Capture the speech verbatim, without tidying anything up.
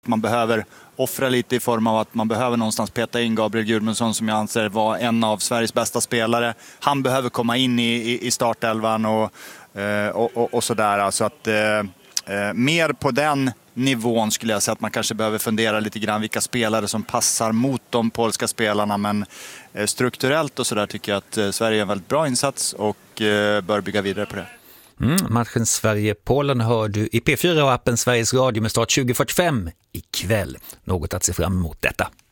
Man behöver offra lite i form av att man behöver någonstans peta in Gabriel Gudmundsson, som jag anser var en av Sveriges bästa spelare. Han behöver komma in i, i, i startelvan och, och, och, och sådär. Alltså att, eh, mer på den nivån skulle jag säga att man kanske behöver fundera lite grann vilka spelare som passar mot de polska spelarna. Men eh, strukturellt och sådär tycker jag att eh, Sverige är en väldigt bra insats och eh, bör bygga vidare på det. Mm, matchen Sverige-Polen hör du i P fyra och appen Sveriges Radio med start tjugo fyrtiofem ikväll. Något att se fram emot detta.